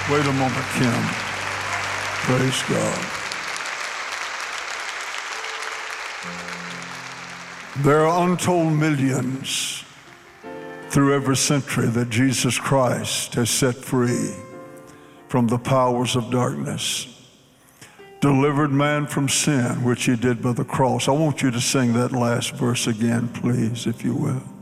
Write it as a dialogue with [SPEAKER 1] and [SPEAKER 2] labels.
[SPEAKER 1] Wait a moment, Kim. Praise God. There are untold millions through every century that Jesus Christ has set free from the powers of darkness, delivered man from sin, which he did by the cross. I want you to sing that last verse again, please, if you will.